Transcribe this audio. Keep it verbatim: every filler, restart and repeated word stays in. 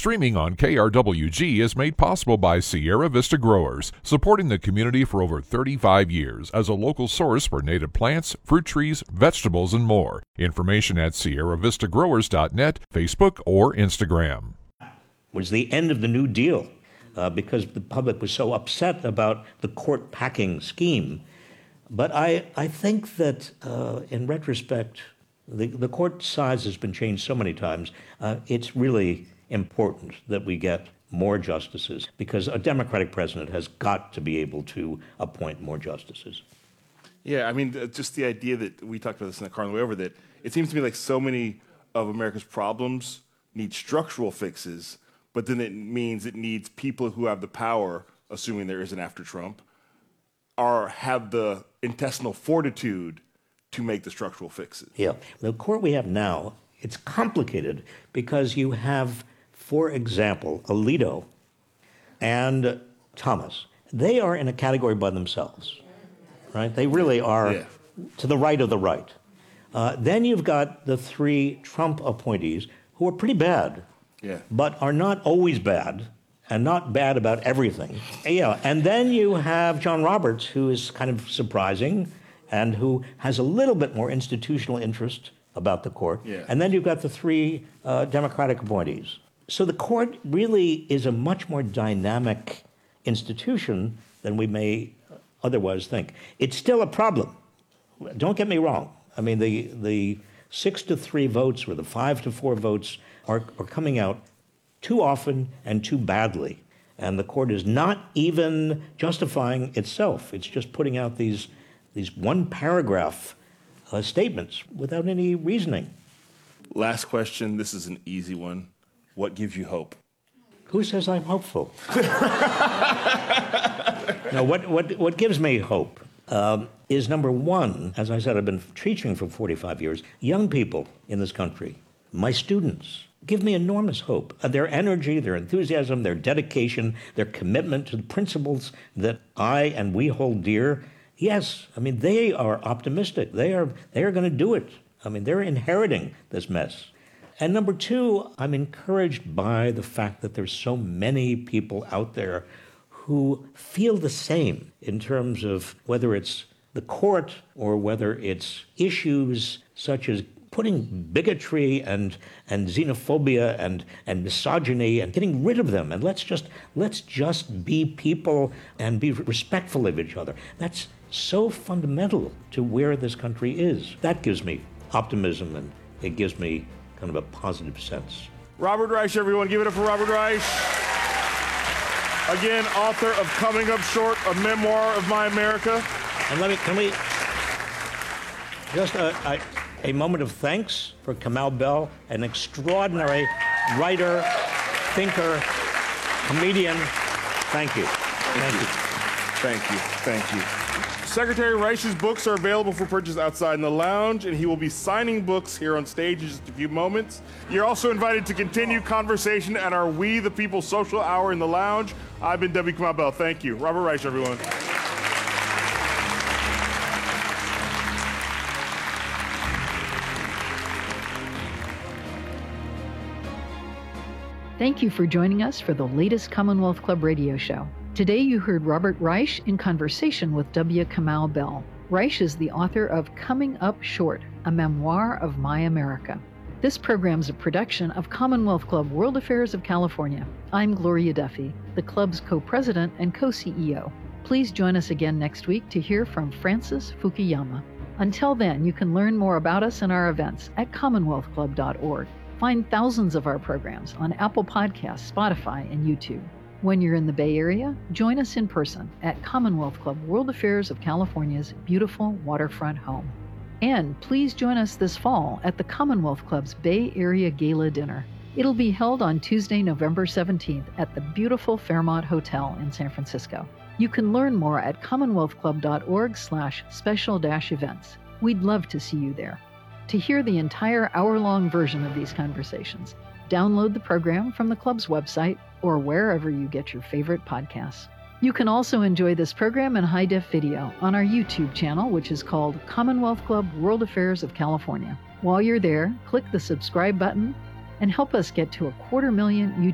Streaming on K R W G is made possible by Sierra Vista Growers, supporting the community for over thirty-five years as a local source for native plants, fruit trees, vegetables, and more. Information at sierra vista growers dot net, Facebook, or Instagram. Was the end of the New Deal uh, because the public was so upset about the court packing scheme. But I, I think that uh, in retrospect, the, the court size has been changed so many times. Uh, it's really important that we get more justices because a Democratic president has got to be able to appoint more justices. Yeah, I mean, just the idea that we talked about this in the car on the way over, that it seems to me like so many of America's problems need structural fixes, but then it means it needs people who have the power, assuming there isn't after Trump, or have the intestinal fortitude to make the structural fixes. Yeah, the court we have now, it's complicated because you have, for example, Alito and Thomas. They are in a category by themselves, right? They really are yeah. to the right of the right. Uh, then you've got the three Trump appointees who are pretty bad, yeah. but are not always bad and not bad about everything. Yeah, and then you have John Roberts, who is kind of surprising and who has a little bit more institutional interest about the court. Yeah. And then you've got the three uh, Democratic appointees. So the court really is a much more dynamic institution than we may otherwise think. It's still a problem. Don't get me wrong. I mean, the the six to three votes or the five to four votes are, are coming out too often and too badly. And the court is not even justifying itself. It's just putting out these, these one paragraph uh, statements without any reasoning. Last question. This is an easy one. What gives you hope? Who says I'm hopeful? No, what, what, what gives me hope um, is, number one, as I said, I've been teaching for forty-five years, young people in this country, my students, give me enormous hope. Uh, their energy, their enthusiasm, their dedication, their commitment to the principles that I and we hold dear. Yes, I mean, they are optimistic. They are, they are going to do it. I mean, they're inheriting this mess. And number two, I'm encouraged by the fact that there's so many people out there who feel the same in terms of whether it's the court or whether it's issues such as putting bigotry and and xenophobia and and misogyny and getting rid of them. And let's just let's just be people and be respectful of each other. That's so fundamental to where this country is. That gives me optimism, and it gives me kind of a positive sense. Robert Reich, everyone, give it up for Robert Reich. Again, author of Coming Up Short, a memoir of my America. And let me, can we, just a, a, a moment of thanks for Kamau Bell, an extraordinary writer, thinker, comedian. Thank you. Thank you. Thank you. Thank you. Secretary Reich's books are available for purchase outside in the lounge, and he will be signing books here on stage in just a few moments. You're also invited to continue conversation at our We the People social hour in the lounge. I've been W. Kamau Bell. Thank you. Robert Reich, everyone. Thank you for joining us for the latest Commonwealth Club radio show. Today you heard Robert Reich in conversation with W. Kamau Bell. Reich is the author of Coming Up Short, a memoir of my America. This program is a production of Commonwealth Club World Affairs of California. I'm Gloria Duffy, the club's co-president and co-C E O. Please join us again next week to hear from Francis Fukuyama. Until then, you can learn more about us and our events at commonwealth club dot org. Find thousands of our programs on Apple Podcasts, Spotify, and YouTube. When you're in the Bay Area, join us in person at Commonwealth Club World Affairs of California's beautiful waterfront home. And please join us this fall at the Commonwealth Club's Bay Area Gala Dinner. It'll be held on Tuesday, November seventeenth at the beautiful Fairmont Hotel in San Francisco. You can learn more at commonwealth club dot org slash special dash events. We'd love to see you there. To hear the entire hour-long version of these conversations, download the program from the club's website or wherever you get your favorite podcasts. You can also enjoy this program in high-def video on our YouTube channel, which is called Commonwealth Club World Affairs of California. While you're there, click the subscribe button and help us get to a quarter million YouTube